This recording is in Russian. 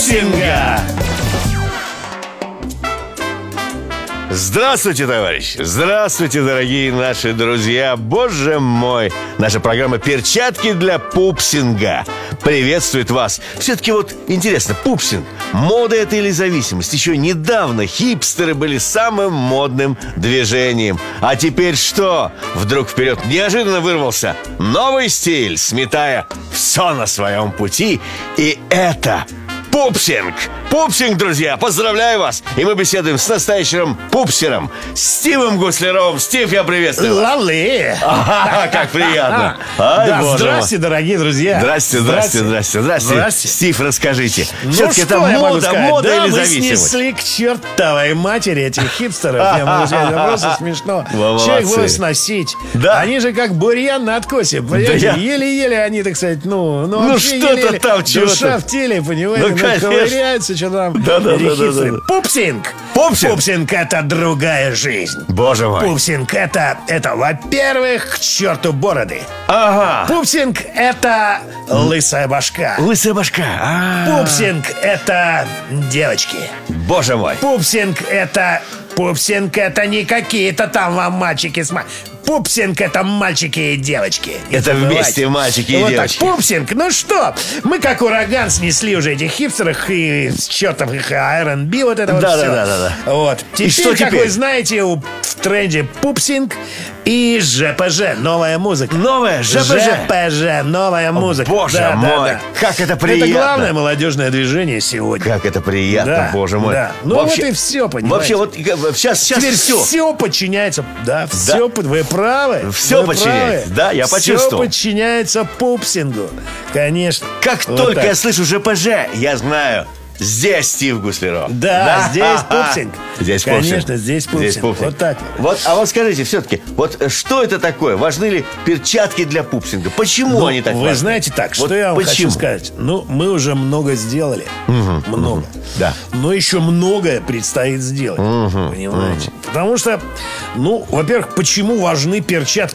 Пупсинга. Здравствуйте, товарищи! Здравствуйте, дорогие наши друзья! Боже мой! Наша программа «Перчатки для пупсинга» приветствует вас. Все-таки вот интересно, пупсинг, мода это или зависимость? Еще недавно хипстеры были самым модным движением. А теперь что? Вдруг вперед неожиданно вырвался новый стиль, сметая все на своем пути. И это... пупсинг! Пупсинг, друзья! Поздравляю вас! И мы беседуем с настоящим пупсером Стивом Гусляровым. Стив, я приветствую вас. Лавли! Как приятно! Ай, Да, боже здрасте, мой. дорогие друзья. Здрасте. Стив, расскажите. Ну, Все-таки это что я могу сказать? мода Да, или мы зависимость? снесли к чертовой матери этих хипстеров. Я могу сказать, это просто смешно. Молодцы. Человек было сносить. Да. Они же как бурьян на откосе. Понимаете? Да я- Еле-еле они, так сказать, вообще что-то еле-еле. там, чего-то. Душа в теле, понимаете? Ну, конечно. Ковыряются, что там. Да. Хипстеры. Пупсинг! Пупсинг? Пупсинг — это другая жизнь. Боже мой. Пупсинг — это, во-первых, к черту бороды. Ага. Пупсинг — это лысая башка. Лысая башка. Пупсинг — это девочки. Боже мой. Пупсинг — это не какие-то там вам мальчики с Пупсинг — это мальчики и девочки. Не Это забывайте. вместе мальчики и Вот девочки. Так, пупсинг. Ну что, мы как ураган снесли уже этих хипстеров и чертов их R&B, вот это вот все. Да. Вот. Теперь, что как теперь? вы знаете, в тренде пупсинг и ЖПЖ, новая музыка. Новая ЖПЖ. Новая музыка. Боже Да, мой. да. Как это приятно. Это главное молодежное движение сегодня. Как это приятно, Да, боже мой. да. Ну Вообще- вот и все, понимаете. Вообще, вот сейчас Теперь все. все подчиняется. Да, все, вы правы. Всё вы подчиняется. правы. Да, я почувствовал. Все подчиняется пупсингу. Конечно. Как Вот только так. я слышу ЖПЖ, я знаю, здесь Стив Гусляров. Да, здесь пупсинг. Здесь пупсинг. Конечно, здесь пупсинг. Вот так. А вот скажите, все-таки, вот что это такое? Важны ли перчатки для пупсинга? Почему они так Вы важны? знаете так, Вот что я вам почему? хочу сказать. Ну, мы уже много сделали. Много. Да. Но еще многое предстоит сделать. Понимаете? Потому что, во-первых, почему важны перчатки